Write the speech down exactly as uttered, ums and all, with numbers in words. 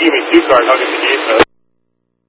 give me two cards, I'll get the game.